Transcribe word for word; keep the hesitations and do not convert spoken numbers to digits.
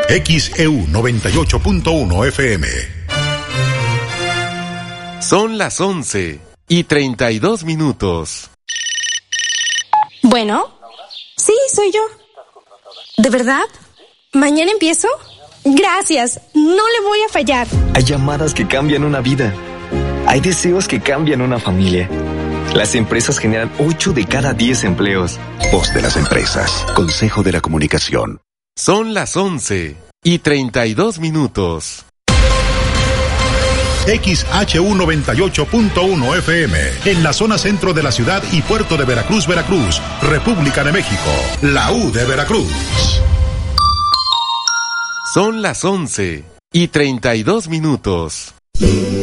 X E U noventa y ocho punto uno F M. Son las once y treinta y dos minutos. Bueno, sí, soy yo. ¿De verdad? ¿Mañana empiezo? Gracias, no le voy a fallar. Hay llamadas que cambian una vida. Hay deseos que cambian una familia. Las empresas generan ocho de cada diez empleos. Voz de las empresas. Consejo de la Comunicación. Son las once y treinta y dos minutos. X H U noventa y ocho punto uno F M, en la zona centro de la ciudad y puerto de Veracruz, Veracruz, República de México, la U de Veracruz. Son las once y treinta y dos minutos.